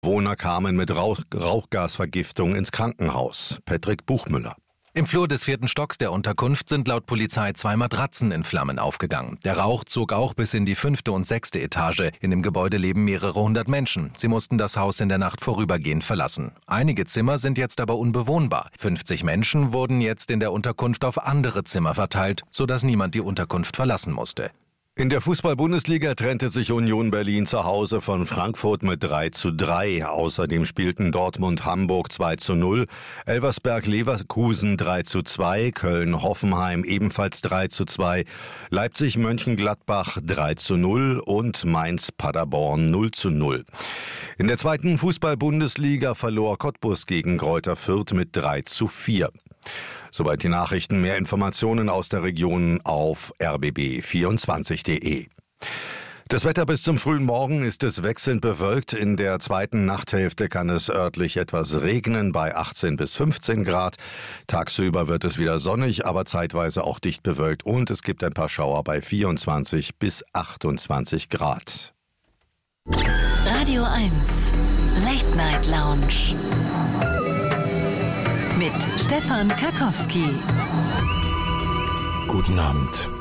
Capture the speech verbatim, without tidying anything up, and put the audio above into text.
Bewohner kamen mit Rauch Rauchgasvergiftung ins Krankenhaus. Patrick Buchmüller. Im Flur des vierten Stocks der Unterkunft sind laut Polizei zwei Matratzen in Flammen aufgegangen. Der Rauch zog auch bis in die fünfte und sechste Etage. In dem Gebäude leben mehrere hundert Menschen. Sie mussten das Haus in der Nacht vorübergehend verlassen. Einige Zimmer sind jetzt aber unbewohnbar. fünfzig Menschen wurden jetzt in der Unterkunft auf andere Zimmer verteilt, sodass niemand die Unterkunft verlassen musste. In der Fußball-Bundesliga trennte sich Union Berlin zu Hause von Frankfurt mit drei zu drei. Außerdem spielten Dortmund-Hamburg zwei zu null, Elversberg-Leverkusen drei zu zwei, Köln-Hoffenheim ebenfalls drei zu zwei, Leipzig-Mönchengladbach drei zu null und Mainz-Paderborn null zu null. In der zweiten Fußball-Bundesliga verlor Cottbus gegen Greuther Fürth mit drei zu vier. Soweit die Nachrichten. Mehr Informationen aus der Region auf r b b vierundzwanzig punkt d e. Das Wetter bis zum frühen Morgen ist es wechselnd bewölkt. In der zweiten Nachthälfte kann es örtlich etwas regnen bei achtzehn bis fünfzehn Grad. Tagsüber wird es wieder sonnig, aber zeitweise auch dicht bewölkt und es gibt ein paar Schauer bei vierundzwanzig bis achtundzwanzig Grad. Radio eins Late Night Lounge mit Stefan Karkowski. Guten Abend.